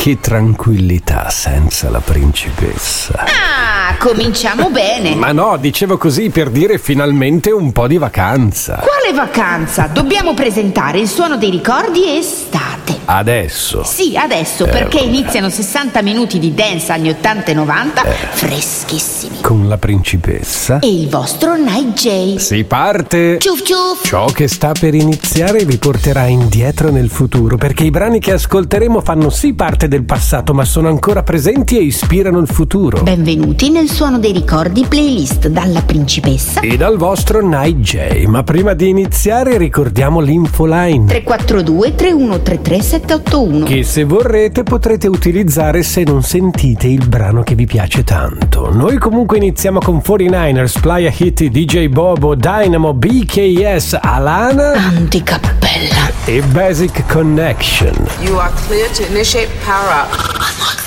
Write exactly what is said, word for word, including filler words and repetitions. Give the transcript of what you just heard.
Che tranquillità senza la principessa. Ah, cominciamo bene. Ma no, dicevo così per dire finalmente un po' di vacanza. Quale vacanza? Dobbiamo presentare il suono dei ricordi estate. Adesso? Sì, adesso, eh, perché vabbè. iniziano sessanta minuti di dance anni ottanta e novanta, eh. freschissimi. Con la principessa? E il vostro Night J. Si parte! Ciuf ciuf! Ciò che sta per iniziare vi porterà indietro nel futuro, perché i brani che ascolteremo fanno sì parte del passato, ma sono ancora presenti e ispirano il futuro. Benvenuti nel Suono dei Ricordi playlist dalla principessa e dal vostro Night J. Ma prima di iniziare ricordiamo l'infoline tre quattro due tre uno tre tre sette otto uno, che se vorrete potrete utilizzare se non sentite il brano che vi piace tanto. Noi comunque iniziamo con quarantanovers, Playa Hit, D J Bobo, Dynamo, B K S, Alana, Anticappella e Basic Connection. You are clear to initiate power up.